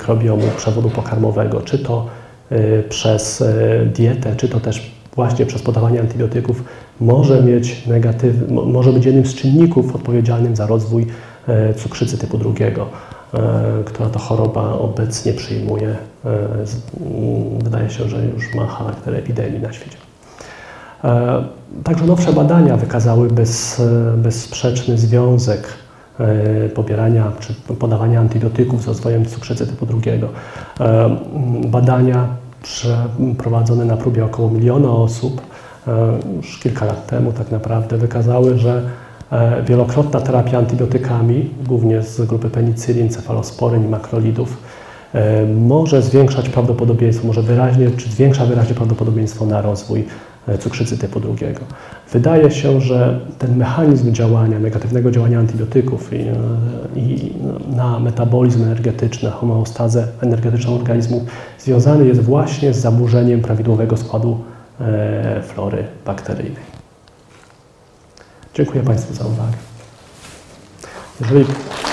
mikrobiomu przewodu pokarmowego, czy to przez dietę, czy to też właśnie przez podawanie antybiotyków, może być jednym z czynników odpowiedzialnym za rozwój cukrzycy typu 2, która to choroba obecnie przyjmuje, wydaje się, że już ma charakter epidemii na świecie. Także nowsze badania wykazały bezsprzeczny związek pobierania czy podawania antybiotyków z rozwojem cukrzycy typu 2. Badania przeprowadzone na próbie około 1 000 000 osób już kilka lat temu tak naprawdę wykazały, że wielokrotna terapia antybiotykami, głównie z grupy penicylin, cefalosporyn i makrolidów, może zwiększać prawdopodobieństwo, zwiększa wyraźnie prawdopodobieństwo na rozwój cukrzycy typu 2. Wydaje się, że ten mechanizm działania, negatywnego działania antybiotyków i na metabolizm energetyczny, homeostazę energetyczną organizmu związany jest właśnie z zaburzeniem prawidłowego składu flory bakteryjnej. Dziękuję Państwu za uwagę. Jeżeli